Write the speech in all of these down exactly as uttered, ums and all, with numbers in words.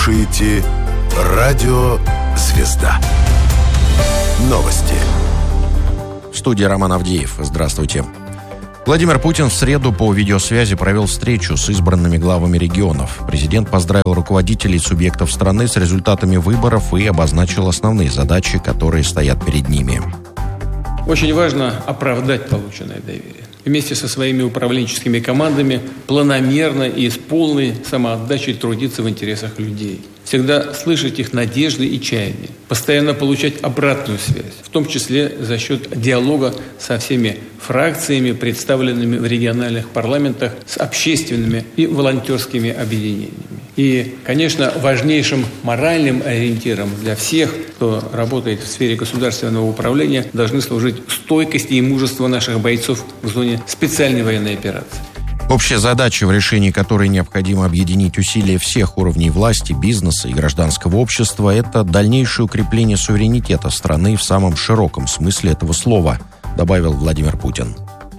слушаете Радио Звезда. Новости. В студии Роман Авдеев. Здравствуйте. Владимир Путин в среду по видеосвязи провел встречу с избранными главами регионов. Президент поздравил руководителей субъектов страны с результатами выборов и обозначил основные задачи, которые стоят перед ними. Очень важно оправдать полученное доверие. Вместе со своими управленческими командами планомерно и с полной самоотдачей трудиться в интересах людей. Всегда слышать их надежды и чаяния. Постоянно получать обратную связь, в том числе за счет диалога со всеми фракциями, представленными в региональных парламентах, с общественными и волонтерскими объединениями. И, конечно, важнейшим моральным ориентиром для всех, кто работает в сфере государственного управления, должны служить стойкость и мужество наших бойцов в зоне специальной военной операции. Общая задача, в решении которой необходимо объединить усилия всех уровней власти, бизнеса и гражданского общества, это дальнейшее укрепление суверенитета страны в самом широком смысле этого слова, добавил Владимир Путин.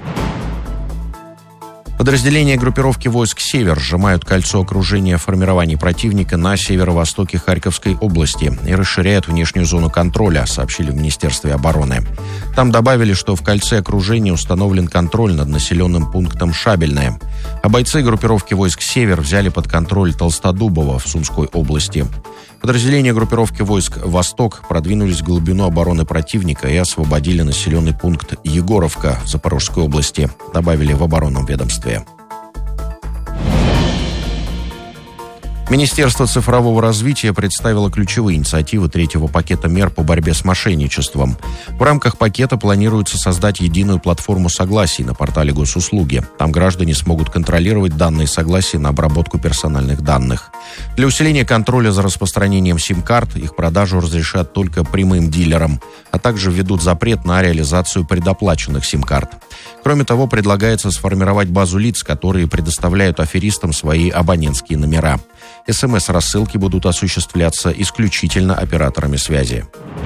Подразделения группировки войск «Север» сжимают кольцо окружения формирований противника на северо-востоке Харьковской области и расширяют внешнюю зону контроля, сообщили в Министерстве обороны. Там добавили, что в кольце окружения установлен контроль над населенным пунктом Шабельное. А бойцы группировки войск «Север» взяли под контроль Толстодубово в Сумской области. Подразделения группировки войск «Восток» продвинулись в глубину обороны противника и освободили населенный пункт Егоровка в Запорожской области, добавили в оборонном ведомстве. Министерство цифрового развития представило ключевые инициативы третьего пакета мер по борьбе с мошенничеством. В рамках пакета планируется создать единую платформу согласий на портале госуслуги. Там граждане смогут контролировать данные согласия на обработку персональных данных. Для усиления контроля за распространением сим-карт их продажу разрешат только прямым дилерам, а также введут запрет на реализацию предоплаченных сим-карт. Кроме того, предлагается сформировать базу лиц, которые предоставляют аферистам свои абонентские номера. эс эм эс-рассылки будут осуществляться исключительно операторами связи.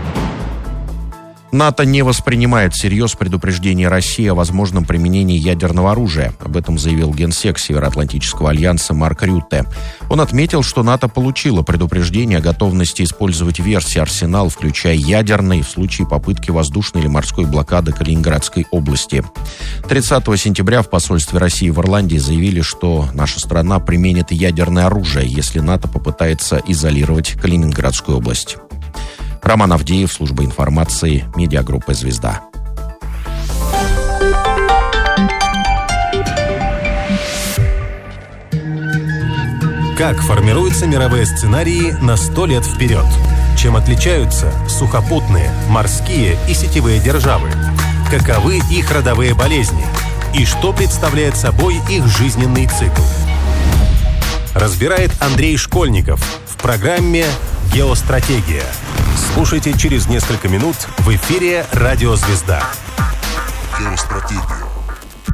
НАТО не воспринимает всерьез предупреждение России о возможном применении ядерного оружия. Об этом заявил генсек Североатлантического альянса Марк Рютте. Он отметил, что НАТО получило предупреждение о готовности использовать версии «Арсенал», включая ядерный, в случае попытки воздушной или морской блокады Калининградской области. тридцатого сентября в посольстве России в Ирландии заявили, что наша страна применит ядерное оружие, если НАТО попытается изолировать Калининградскую область. Роман Авдеев, служба информации, медиагруппа «Звезда». Как формируются мировые сценарии на сто лет вперед? Чем отличаются сухопутные, морские и сетевые державы? Каковы их родовые болезни? И что представляет собой их жизненный цикл? Разбирает Андрей Школьников в программе «Геостратегия». Слушайте через несколько минут в эфире «Радио Звезда». Геостратегия.